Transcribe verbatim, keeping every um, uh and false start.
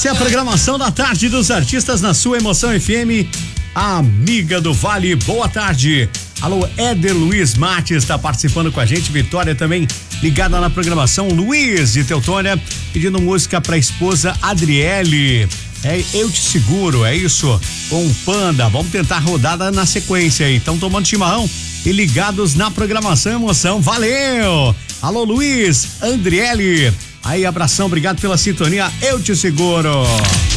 Essa é a programação da tarde dos artistas na sua Emoção F M. Amiga do Vale, boa tarde. Alô, Éder Luiz Mates está participando com a gente. Vitória também ligada na programação. Luiz de Teutônia pedindo música para a esposa Adriele. É, eu te seguro, é isso? Com o Panda. Vamos tentar a rodada na sequência aí. Estão tomando chimarrão e ligados na programação Emoção. Valeu! Alô, Luiz, Adriele. Aí, abração, obrigado pela sintonia. Eu te seguro.